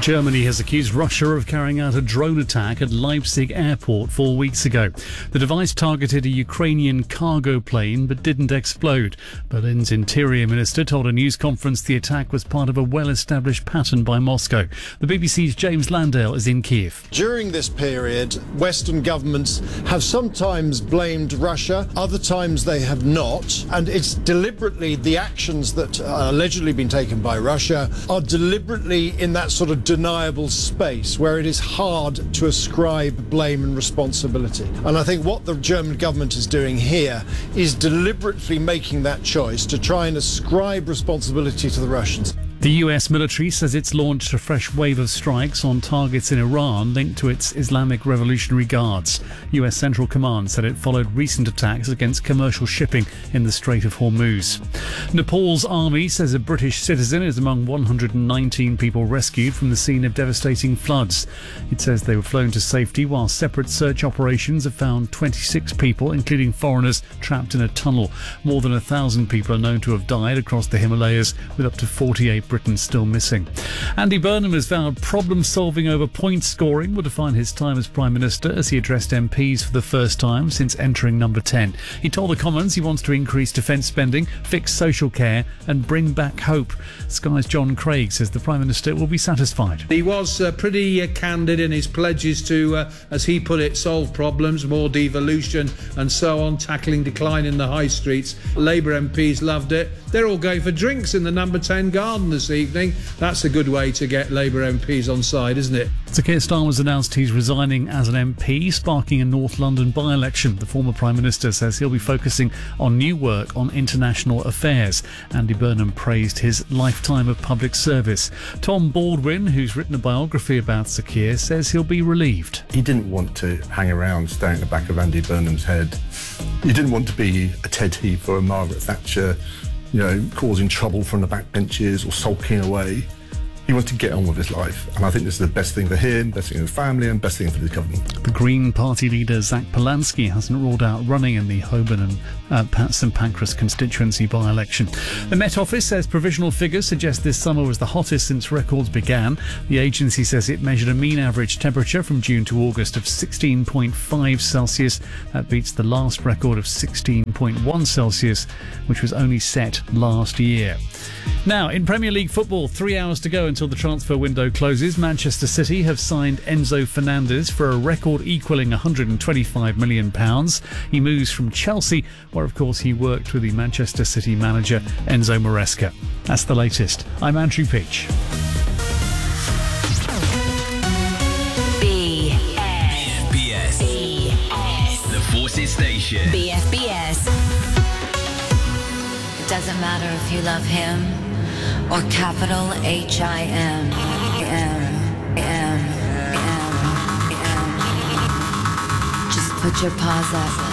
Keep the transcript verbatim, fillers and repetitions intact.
Germany has accused Russia of carrying out a drone attack at Leipzig airport four weeks ago. The device targeted a Ukrainian cargo plane but didn't explode. Berlin's interior minister told a news conference the attack was part of a well-established pattern by Moscow. The B B C's James Landale is in Kiev. During this period, Western governments have sometimes blamed Russia, other times they have not, and it's deliberately the actions that are allegedly been taken by Russia are deliberately in that sort of deniable space where it is hard to ascribe blame and responsibility. And I think what the German government is doing here is deliberately making that choice to try and ascribe responsibility to the Russians. The U S military says it's launched a fresh wave of strikes on targets in Iran linked to its Islamic Revolutionary Guards. U S Central Command said it followed recent attacks against commercial shipping in the Strait of Hormuz. Nepal's army says a British citizen is among one hundred nineteen people rescued from the scene of devastating floods. It says they were flown to safety while separate search operations have found twenty-six people, including foreigners, trapped in a tunnel. More than a thousand people are known to have died across the Himalayas, with up to forty-eight Britain still missing. Andy Burnham has vowed problem-solving over point scoring will define his time as Prime Minister as he addressed M Ps for the first time since entering number ten. He told the Commons he wants to increase defence spending, fix social care and bring back hope. Sky's John Craig says the Prime Minister will be satisfied. He was uh, pretty uh, candid in his pledges to, uh, as he put it, solve problems, more devolution and so on, tackling decline in the high streets. Labour M Ps loved it. They're all going for drinks in the number ten garden this evening. That's a good way to get Labour M Ps on side, isn't it? Sir Keir Starmer's announced he's resigning as an M P, sparking a North London by-election. The former Prime Minister says he'll be focusing on new work on international affairs. Andy Burnham praised his lifetime of public service. Tom Baldwin, who's written a biography about Sir Keir, says he'll be relieved. He didn't want to hang around staring at the back of Andy Burnham's head. He didn't want to be a Ted Heath or a Margaret Thatcher, you know, causing trouble from the backbenches or sulking away. He wants to get on with his life, and I think this is the best thing for him, best thing for his family, and best thing for the government. The Green Party leader Zach Polanski hasn't ruled out running in the Holborn and uh, St Pancras constituency by-election. The Met Office says provisional figures suggest this summer was the hottest since records began. The agency says it measured a mean average temperature from June to August of sixteen point five Celsius. That beats the last record of sixteen point one Celsius, which was only set last year. Now, in Premier League football, three hours to go until the transfer window closes. Manchester City have signed Enzo Fernandez for a record-equalling one hundred twenty-five million pounds. He moves from Chelsea, where, of course, he worked with the Manchester City manager Enzo Maresca. That's the latest. I'm Andrew Peach. B F B S. B F. The Forces Station. B F B S. It doesn't matter if you love him or capital H I M. M. M. M. M. Just put your paws up.